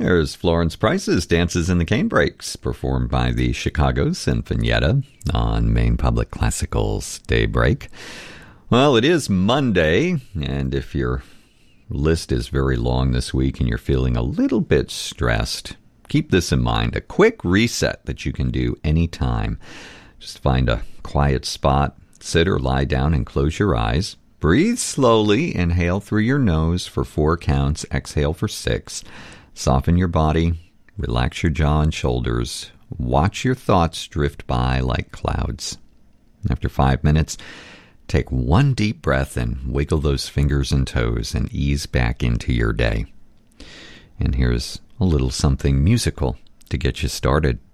There's Florence Price's Dances in the Canebrakes, performed by the Chicago Sinfonietta on Maine Public Classical's Daybreak. Well, it is Monday, and if your list is very long this week and you're feeling a little bit stressed, keep this in mind. A quick reset that you can do anytime. Just find a quiet spot, sit or lie down and close your eyes. Breathe slowly, inhale through your nose for 4 counts, exhale for 6. Soften your body, relax your jaw and shoulders. Watch your thoughts drift by like clouds. After 5 minutes, take 1 deep breath and wiggle those fingers and toes and ease back into your day. And here's a little something musical to get you started.